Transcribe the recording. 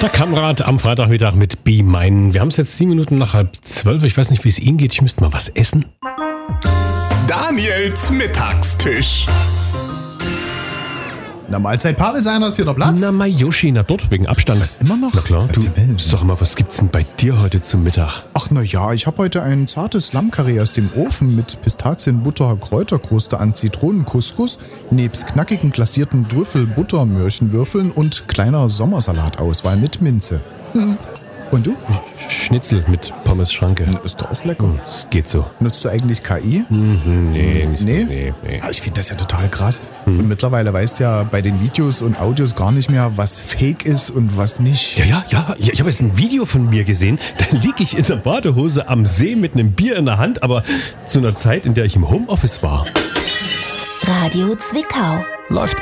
Der Kamerad am Freitagmittag mit Be Mine. Wir haben es jetzt 7 Minuten nach 11:30. Ich weiß nicht, wie es Ihnen geht. Ich müsste mal was essen. Daniels Mittagstisch. Na, Mahlzeit Pavel, sein, hast hier noch Platz? Na, Mayoshi, na dort, wegen Abstand. Was, immer noch? Na klar, du, sag mal, was gibt's denn bei dir heute zum Mittag? Ach na ja, ich habe heute ein zartes Lammkarree aus dem Ofen mit Pistazienbutter, Kräuterkruste an Zitronencouscous, nebst knackigen glasierten Trüffel-Butter-Möhrchenwürfeln und kleiner Sommersalatauswahl mit Minze. Und du? Schnitzel mit Pommes-Schranke. Ist doch auch lecker. Das geht so. Nutzt du eigentlich KI? Nee, nicht Nee? Ja, ich finde das ja total krass. Und mittlerweile weißt du ja bei den Videos und Audios gar nicht mehr, was Fake ist und was nicht. Ja. Ich habe jetzt ein Video von mir gesehen. Da liege ich in der Badehose am See mit einem Bier in der Hand, aber zu einer Zeit, in der ich im Homeoffice war. Radio Zwickau. Läuft